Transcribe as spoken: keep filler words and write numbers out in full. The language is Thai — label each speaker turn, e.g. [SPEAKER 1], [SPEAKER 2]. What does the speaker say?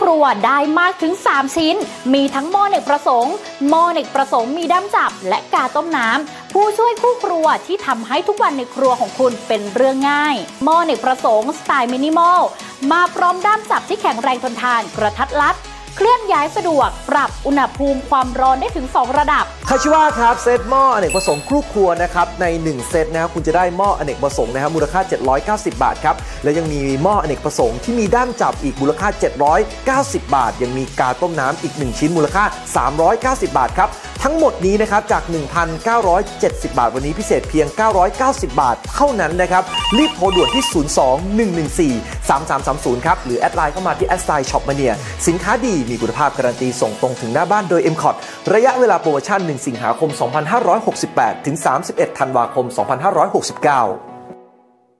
[SPEAKER 1] ครัวได้มากถึงสามชิ้นมีทั้งหม้ออเนกประสงค์หม้ออเนกประสงค์มีด้ามจับและกาต้มน้ำผู้ช่วยคู่ครัวที่ทำให้ทุกวันในครัวของคุณเป็นเรื่องง่ายหม้ออเนกประสงค์สไตล์มินิมอลมาพร้อมด้ามจับที่แข็งแรงทนทานกระทัดรัดเคลื่อนย้ายสะดวกปรับอุณหภูมิความร้อนได้ถึงสองระดับ
[SPEAKER 2] คาชิวะครับเซตหม้ออเนกประสงค์คู่ครัวนะครับในหนึ่งเซตนะครับคุณจะได้หม้ออเนกประสงค์นะครับมูลค่าเจ็ดร้อยเก้าสิบบาทครับและยังมีหม้ออเนกประสงค์ที่มีด้ามจับอีกมูลค่าเจ็ดร้อยเก้าสิบบาทยังมีกาต้มน้ำอีกหนึ่งชิ้นมูลค่าสามร้อยเก้าสิบบาทครับทั้งหมดนี้นะครับจาก หนึ่งพันเก้าร้อยเจ็ดสิบบาทวันนี้พิเศษเพียงเก้าร้อยเก้าสิบบาทเท่านั้นนะครับรีบโทรด่วนที่ศูนย์ สอง หนึ่ง หนึ่ง สี่ สาม สาม สาม ศูนย์ครับหรือแอดไลน์เข้ามาที่แอดไซน์ ช็อปมาเนีย สินค้าดีมีคุณภาพการันตีส่งตรงถึงหน้าบ้านโดย เอ็ม คอท ระยะเวลาโปรโมชั่นหนึ่งสิงหาคมสองพันห้าร้อยหกสิบแปดถึงสามสิบเอ็ดธันวาคมสองพันห้าร้อยหกสิบเก้า